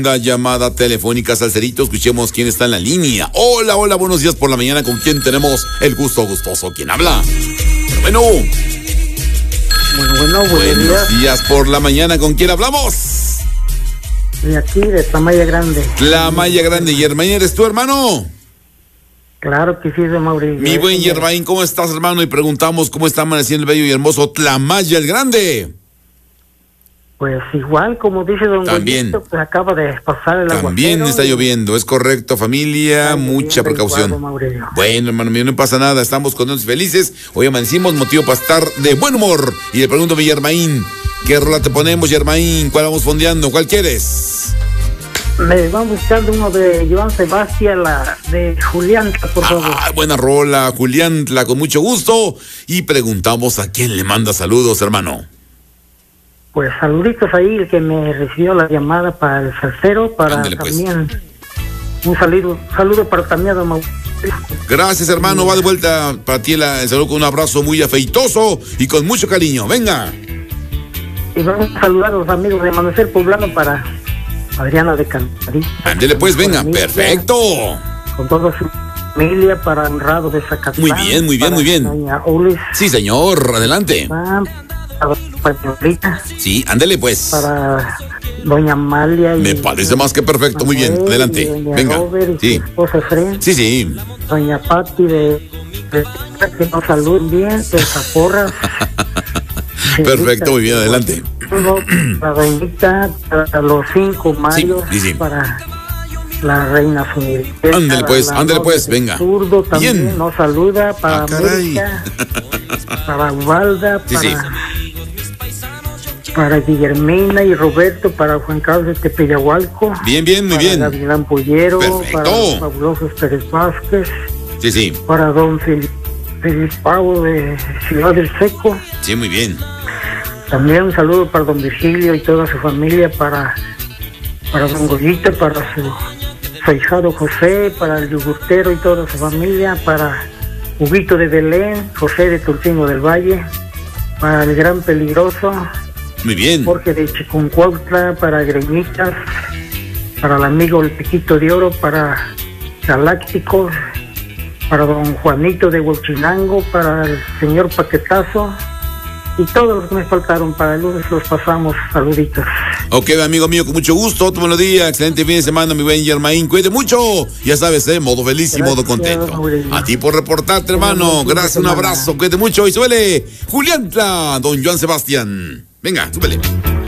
Llamada telefónica, Salcerito, escuchemos quién está en la línea. Hola, hola, buenos días por la mañana, ¿con quién tenemos el gusto gustoso? ¿Quién habla? Bueno. Buenos días por la mañana, ¿con quién hablamos? De aquí, de Tlamaya Grande. Tlamaya Grande, ¿Yermain eres tú, hermano? Claro que sí, de Mauricio. Mi buen Yermain, ¿cómo estás, hermano? Y preguntamos cómo está amaneciendo el bello y hermoso Tlamaya el Grande. Pues igual, como dice don También. Goyito, pues acaba de pasar el aguacero. También está lloviendo, es correcto, familia, mucha precaución. Igual, bueno, hermano mío, no pasa nada, estamos contentos y felices. Hoy amanecimos, motivo para estar de buen humor. Y le pregunto a mi Yermain, ¿qué rola te ponemos, Yermain? ¿Cuál vamos fondeando? ¿Cuál quieres? Me van buscando uno de Joan Sebastián, la de Julián, por favor. Buena rola, Julián, con mucho gusto. Y preguntamos a quién le manda saludos, hermano. Pues saluditos ahí, el que me recibió la llamada para el salsero, para Ándale, también un saludo para también a Mauricio. Gracias, hermano, va de vuelta para ti el saludo con un abrazo muy afeitoso y con mucho cariño, venga. Y vamos a saludar a los amigos de Amanecer Poblano para Adriana de Cantarita. Ándale pues, venga, familia, perfecto. Con toda su familia, para Honrado de Zacatlán. Muy bien, muy bien, muy bien. Doña Ulis. Sí, señor, adelante. Para Pañolita. Sí, ándale pues. Para doña Amalia. Me parece más que perfecto, muy bien, adelante. Doña Venga. Robert y Sí. su esposa Efren. Sí, sí. Doña Pati de que nos saluden bien, de Zaporras. Perfecto, muy bien, adelante. Para Doñita, para los 5 mayos, sí. para la reina Funil. Ándale pues, venga. Zurdo también Bien. nos saluda, para América, para Ubalda, para Guillermina y Roberto, para Juan Carlos de Tepeyahualco. Bien, muy bien. Para Gavilán Pollero, perfecto. para los fabulosos Pérez Vázquez. Sí. Para don Felipe Pavo de Ciudad del Seco. Sí, muy bien. También un saludo para don Virgilio y toda su familia, para don Goyita, para su ahijado José, para el yogurtero y toda su familia, para Huguito de Belén, José de Tultino del Valle, para el Gran Peligroso, muy bien. Jorge de Chiconcuautla, para Greñitas, para el amigo El Piquito de Oro, para Galácticos, para don Juanito de Huachinango, para el señor Paquetazo y todos los que me faltaron. Para el lunes los pasamos saluditos. Ok, amigo mío, con mucho gusto, otro buenos días, excelente fin de semana, mi buen Yermain, cuídate mucho, ya sabes, modo feliz y modo contento. A ti por reportarte, hermano, gracias, un abrazo, cuídate mucho y suele Julián, don Joan Sebastián. Venga, súbele.